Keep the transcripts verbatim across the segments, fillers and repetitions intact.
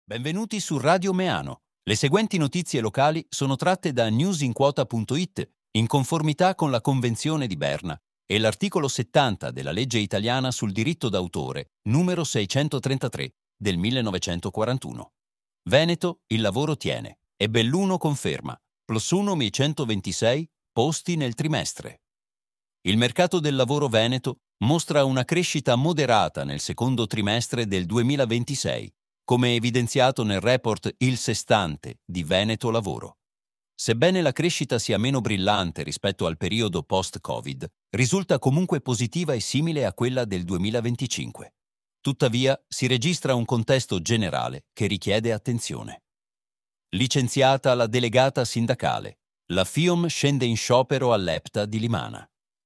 Benvenuti su Radio Meano. Le seguenti notizie locali sono tratte da newsinquota punto it in conformità con la Convenzione di Berna e l'articolo settanta della legge italiana sul diritto d'autore, numero seicentotrentatré del millenovecentoquarantuno. Veneto, il lavoro tiene e Belluno conferma, plus uno mi centoventisei posti nel trimestre. Il mercato del lavoro veneto mostra una crescita moderata nel secondo trimestre del duemilaventisei, come evidenziato nel report Il Sestante di Veneto Lavoro. Sebbene la crescita sia meno brillante rispetto al periodo post-Covid, risulta comunque positiva e simile a quella del duemilaventicinque. Tuttavia, si registra un contesto generale che richiede attenzione. Licenziata la delegata sindacale. La FIOM scende in sciopero all'EPTA di Limana.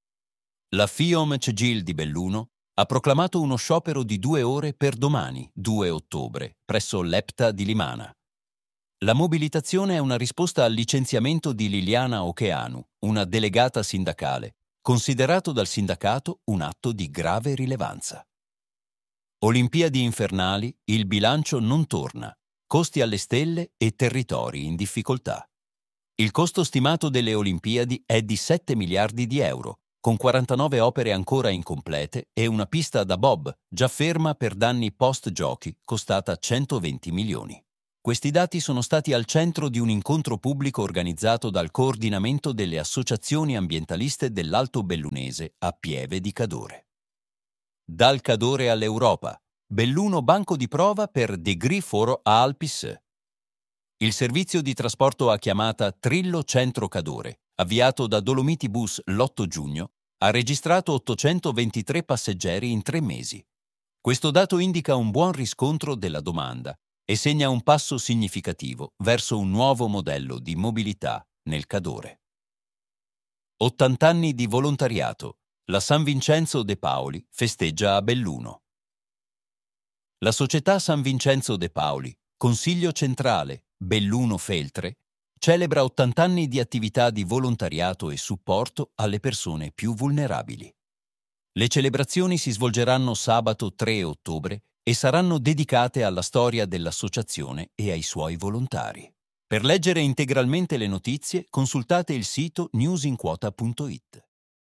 La FIOM CGIL di Belluno ha proclamato uno sciopero di due ore per domani, due ottobre, presso l'EPTA di Limana. La mobilitazione è una risposta al licenziamento di Liliana Okeanu, una delegata sindacale, considerato dal sindacato un atto di grave rilevanza. Olimpiadi infernali, il bilancio non torna, costi alle stelle e territori in difficoltà. Il costo stimato delle Olimpiadi è di sette miliardi di euro, con quarantanove opere ancora incomplete e una pista da bob già ferma per danni post-giochi costata centoventi milioni. Questi dati sono stati al centro di un incontro pubblico organizzato dal Coordinamento delle Associazioni Ambientaliste dell'Alto Bellunese a Pieve di Cadore. Dal Cadore all'Europa, Belluno banco di prova per Degree for Alpis. Il servizio di trasporto a chiamata Trillo Centro Cadore, avviato da Dolomiti Bus l'otto giugno, ha registrato ottocentoventitré passeggeri in tre mesi. Questo dato indica un buon riscontro della domanda e segna un passo significativo verso un nuovo modello di mobilità nel Cadore. ottanta anni di volontariato. La San Vincenzo De Paoli festeggia a Belluno. La società San Vincenzo De Paoli, Consiglio Centrale, Belluno Feltre, celebra ottanta anni di attività di volontariato e supporto alle persone più vulnerabili. Le celebrazioni si svolgeranno sabato tre ottobre e saranno dedicate alla storia dell'associazione e ai suoi volontari. Per leggere integralmente le notizie, consultate il sito newsinquota punto it.